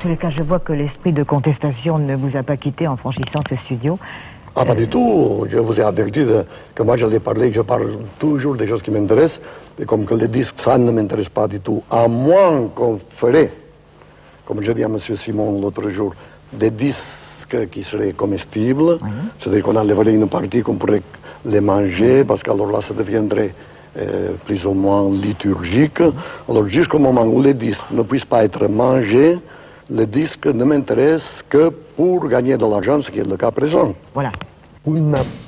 tous les cas, je vois que l'esprit de contestation ne vous a pas quitté en franchissant ce studio. Ah, pas du tout. Je vous ai averti que moi, j'allais parler, je parle toujours des choses qui m'intéressent, et comme que les disques, ça ne m'intéresse pas du tout. À moins qu'on ferait, comme je dis à M. Simon l'autre jour, des disques qui seraient comestibles, c'est-à-dire qu'on enlèverait une partie, qu'on pourrait les manger, parce qu'alors là, ça deviendrait plus ou moins liturgique. Alors, jusqu'au moment où les disques ne puissent pas être mangés, les disques ne m'intéressent que pour gagner de l'argent, ce qui est le cas présent. Voilà. Una